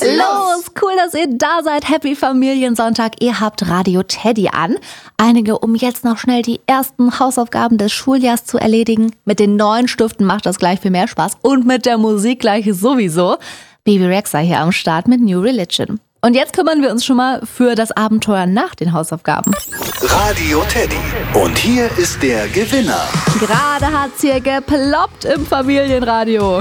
Los, cool, dass ihr da seid. Happy Familiensonntag. Ihr habt Radio Teddy an. Einige, um jetzt noch schnell die ersten Hausaufgaben des Schuljahrs zu erledigen. Mit den neuen Stiften macht das gleich viel mehr Spaß. Und mit der Musik gleich sowieso. Baby Rexha hier am Start mit New Religion. Und jetzt kümmern wir uns schon mal für das Abenteuer nach den Hausaufgaben. Radio Teddy. Und hier ist der Gewinner. Gerade hat's hier geploppt im Familienradio.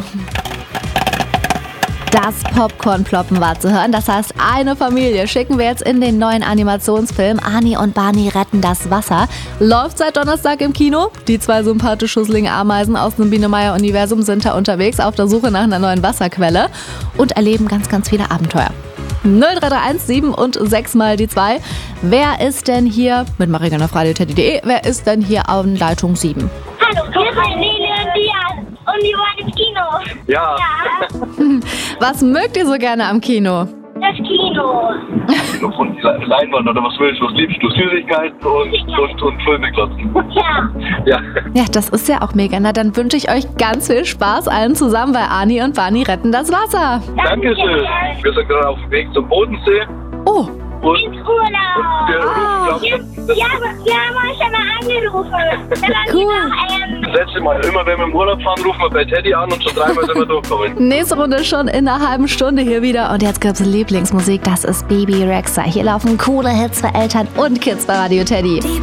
Das Popcorn-Ploppen war zu hören. Das heißt, eine Familie schicken wir jetzt in den neuen Animationsfilm Ani und Barney retten das Wasser. Läuft seit Donnerstag im Kino. Die zwei sympathisch schusseligen Ameisen aus dem Biene-Meier-Universum sind da unterwegs auf der Suche nach einer neuen Wasserquelle und erleben ganz, ganz viele Abenteuer. 0331 7 und 6 mal die 2. Wer ist denn hier, mit Marina auf radioteddy.de, wer ist denn hier auf Leitung 7? Hallo, wir sind Lili und Dian und wir waren im Kino. Ja. Was mögt ihr so gerne am Kino? Das Kino. Und die Leinwand oder was willst du? Was liebst du? Süßigkeiten und Filme glotzen. Ja. Ja. Ja, das ist ja auch mega. Na, dann wünsche ich euch ganz viel Spaß allen zusammen bei Ani und Barney retten das Wasser. Dankeschön. Wir sind gerade auf dem Weg zum Bodensee. Oh, Ins Urlaub. Ja, wir haben euch schon mal angerufen. Dann haben Cool. wir Das letzte Mal, immer wenn wir im Urlaub fahren, rufen wir bei Teddy an und schon dreimal sind wir durchgekommen. nächste Runde schon in einer halben Stunde hier wieder. Und jetzt gibt's Lieblingsmusik. Das ist Baby Rexha. Hier laufen coole Hits für Eltern und Kids bei Radio Teddy.